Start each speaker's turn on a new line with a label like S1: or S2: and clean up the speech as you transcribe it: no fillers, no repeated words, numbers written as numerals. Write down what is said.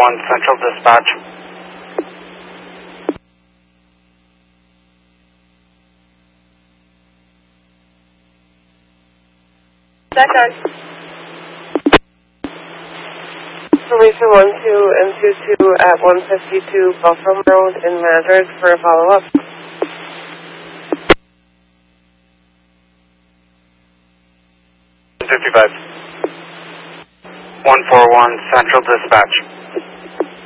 S1: 141 Central Dispatch.
S2: Second. Information 12 and 22 at 152 Buffalo Road in Madrid for a follow-up.
S1: 55. 141 Central Dispatch.